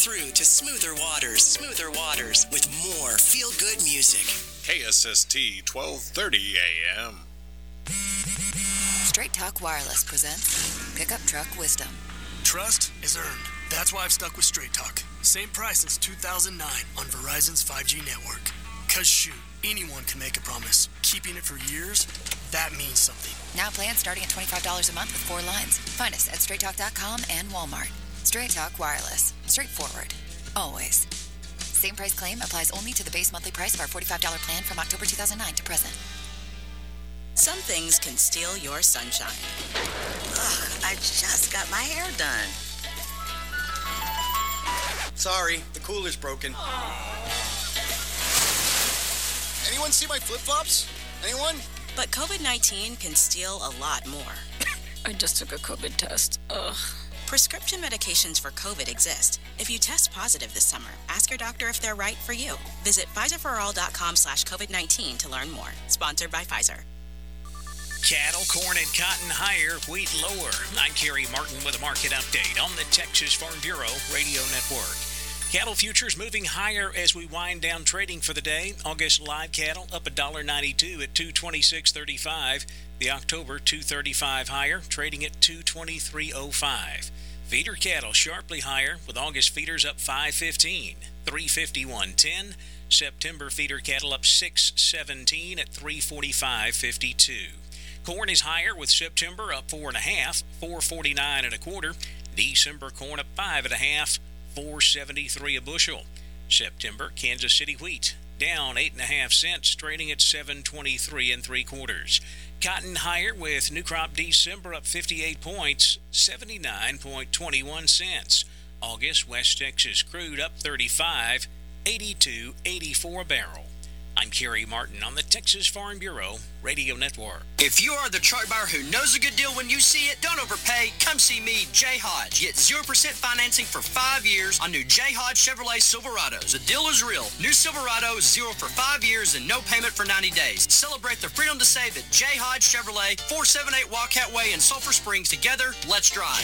through to smoother waters with more feel-good music. KSST 1230 AM. Straight Talk Wireless presents Pickup Truck Wisdom. Trust is earned. That's why I've stuck with Straight Talk. Same price since 2009 on Verizon's 5G network. Cause shoot, anyone can make a promise. Keeping it for years, that means something. Now plans starting at $25 a month with 4 lines. Find us at straighttalk.com and Walmart. Straight Talk Wireless. Straightforward. Always. Same price claim applies only to the base monthly price of our $45 plan from October 2009 to present. Some things can steal your sunshine. Ugh, I just got my hair done. Sorry, the cooler's broken. Anyone see my flip-flops? Anyone? But COVID-19 can steal a lot more. I just took a COVID test. Ugh. Prescription medications for COVID exist. If you test positive this summer, ask your doctor if they're right for you. Visit PfizerForAll.com/COVID-19 to learn more. Sponsored by Pfizer. Cattle, corn, and cotton higher, wheat lower. I'm Kerry Martin with a market update on the Texas Farm Bureau Radio Network. Cattle futures moving higher as we wind down trading for the day. August live cattle up $1.92 at $226.35. The October $235 higher, trading at $223.05. Feeder cattle sharply higher, with August feeders up $5.15, $351.10. September feeder cattle up $6.17 at $345.52. Corn is higher, with September up 4.5, $449.25. December corn up 5.5, $4.73 a bushel. September Kansas City wheat down 8.5 cents, trading at $7.23 3/4. Cotton higher, with new crop December up 58 points, 79.21 cents. August West Texas crude up 35, 82.84 a barrel. I'm Kerry Martin on the Texas Farm Bureau Radio Network. If you are the truck buyer who knows a good deal when you see it, don't overpay. Come see me, Jay Hodge. Get 0% financing for 5 years on new Jay Hodge Chevrolet Silverados. The deal is real. New Silverado, 0 for 5 years and no payment for 90 days. Celebrate the freedom to save at Jay Hodge Chevrolet, 478 Wildcat Way in Sulphur Springs. Together, let's drive.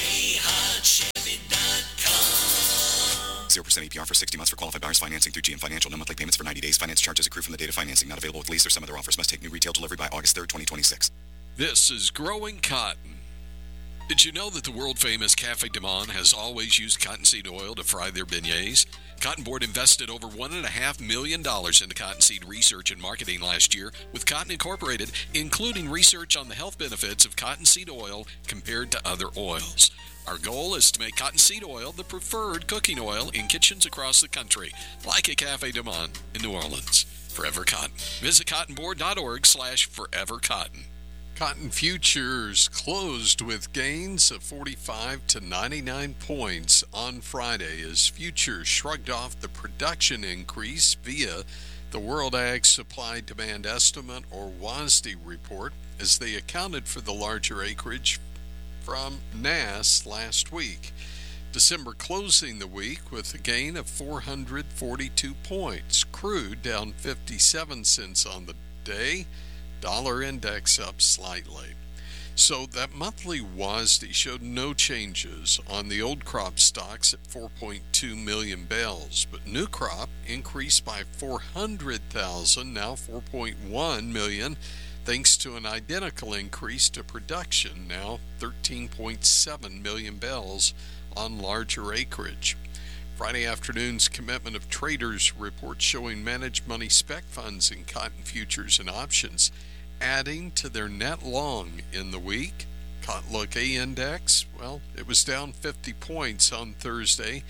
JayHodgeChevy.com. 0% APR for 60 months for qualified buyers. Financing through GM Financial. No monthly payments for 90 days. Finance charges accrue from the date of financing. Not available with lease or some other offers. Must take new retail delivery by August 3rd, 2026. This is Growing Cotton. Did you know that the world-famous Cafe Du Monde has always used cottonseed oil to fry their beignets? Cotton Board invested over $1.5 million into cottonseed research and marketing last year with Cotton Incorporated, including research on the health benefits of cottonseed oil compared to other oils. Our goal is to make cottonseed oil the preferred cooking oil in kitchens across the country, like a Cafe Du Monde in New Orleans. Forever Cotton. Visit cottonboard.org/forevercotton. Cotton futures closed with gains of 45 to 99 points on Friday as futures shrugged off the production increase via the World Ag Supply Demand Estimate, or WASDE report, as they accounted for the larger acreage from NASS last week. December closing the week with a gain of 442 points. Crude down 57 cents on the day. Dollar index up slightly. So that monthly WASDE showed no changes on the old crop stocks at 4.2 million bales, but new crop increased by 400,000, now 4.1 million, thanks to an identical increase to production, now 13.7 million bales on larger acreage. Friday afternoon's Commitment of Traders report showing managed money spec funds in cotton futures and options adding to their net long in the week. Cottonlook A index, well, it was down 50 points on Thursday,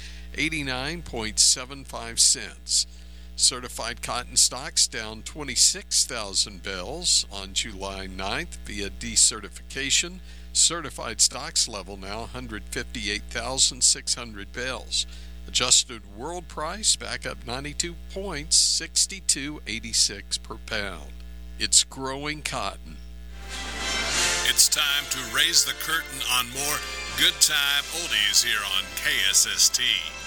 89.75 cents. Certified cotton stocks down 26,000 bales on July 9th via decertification. Certified stocks level now 158,600 bales. Adjusted world price back up 92 points, 62.86 per pound. It's growing cotton. It's time to raise the curtain on more good time oldies here on KSST.